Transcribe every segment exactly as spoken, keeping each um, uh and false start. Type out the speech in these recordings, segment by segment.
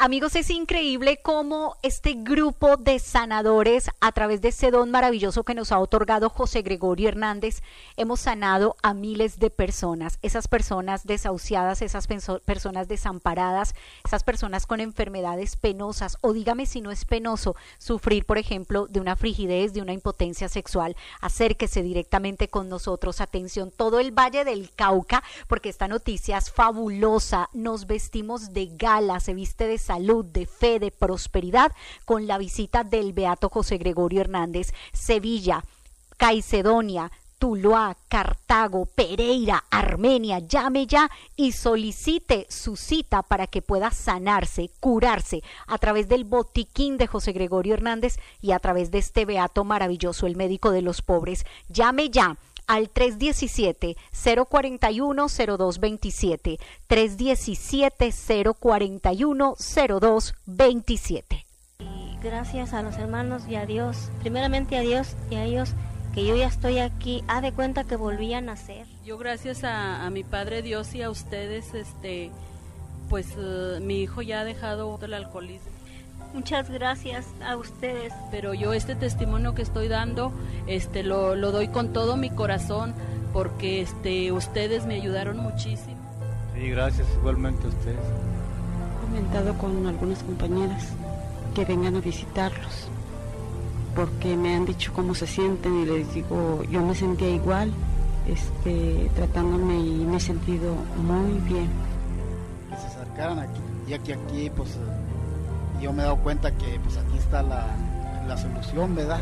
Amigos, es increíble cómo este grupo de sanadores, a través de ese don maravilloso que nos ha otorgado José Gregorio Hernández, hemos sanado a miles de personas. Esas personas desahuciadas, esas personas desamparadas, esas personas con enfermedades penosas, o dígame si no es penoso sufrir, por ejemplo, de una frigidez, de una impotencia sexual. Acérquese directamente con nosotros. Atención, todo el Valle del Cauca, porque esta noticia es fabulosa. Nos vestimos de gala, se viste de salud, de fe, de prosperidad, con la visita del Beato José Gregorio Hernández. Sevilla, Caicedonia, Tuluá, Cartago, Pereira, Armenia. Llame ya y solicite su cita para que pueda sanarse, curarse a través del botiquín de José Gregorio Hernández y a través de este Beato maravilloso, el médico de los pobres. Llame ya al tres diecisiete, cero cuarenta y uno, cero dos veintisiete, tres diecisiete, cero cuarenta y uno, cero dos veintisiete. Y gracias a los hermanos y a Dios, primeramente a Dios y a ellos, que yo ya estoy aquí. Haz de cuenta que volví a nacer. Yo gracias a, a mi Padre Dios y a ustedes, este, pues uh, mi hijo ya ha dejado el alcoholismo. Muchas gracias a ustedes. Pero yo este testimonio que estoy dando, este, lo, lo doy con todo mi corazón, porque este, ustedes me ayudaron muchísimo. Sí, gracias igualmente a ustedes. He comentado con algunas compañeras que vengan a visitarlos, porque me han dicho cómo se sienten y les digo, yo me sentía igual, este, tratándome, y me he sentido muy bien. Que se acercaran aquí, ya que aquí pues yo me he dado cuenta que pues aquí está la, la solución, ¿verdad?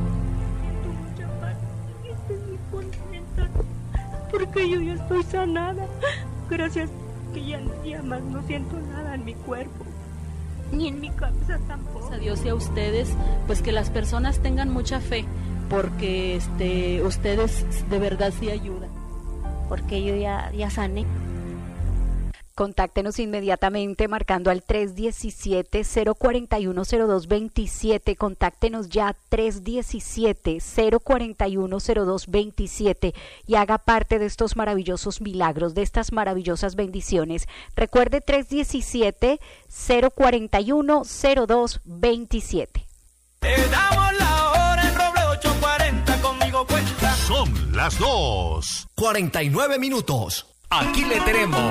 Estoy muy contenta porque yo ya estoy sanada. Gracias que ya, ya más no siento nada en mi cuerpo, ni en mi cabeza tampoco. A Dios y a ustedes, pues que las personas tengan mucha fe, porque este, ustedes de verdad sí ayudan. Porque yo ya, ya sané. Contáctenos inmediatamente marcando al tres diecisiete, cero cuarenta y uno, cero dos veintisiete. Contáctenos ya tres diecisiete, cero cuarenta y uno, cero dos veintisiete y haga parte de estos maravillosos milagros, de estas maravillosas bendiciones. Recuerde tres diecisiete, cero cuarenta y uno, cero dos veintisiete. Te damos la hora en Roble ocho cuarenta, conmigo cuenta. Son las dos. cuarenta y nueve minutos. Aquí le tenemos